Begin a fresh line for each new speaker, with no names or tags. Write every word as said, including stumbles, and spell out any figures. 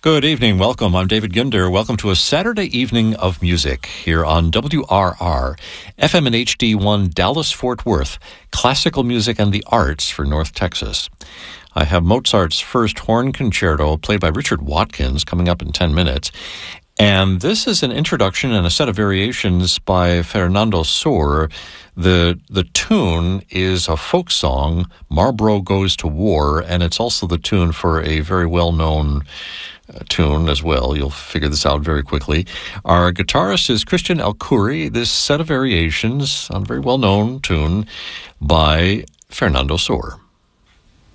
Good evening. Welcome. I'm David Ginder. Welcome to a Saturday evening of music here on W R R, F M and H D one Dallas-Fort Worth, classical music and the arts for North Texas. I have Mozart's First Horn Concerto, played by Richard Watkins, coming up in ten minutes. And this is an introduction and a set of variations by Fernando Sor. The the tune is a folk song, Marlborough Goes to War, and it's also the tune for a very well-known uh, tune as well. You'll figure this out very quickly. Our guitarist is Christian Alcuri. This set of variations on a very well-known tune by Fernando Sor.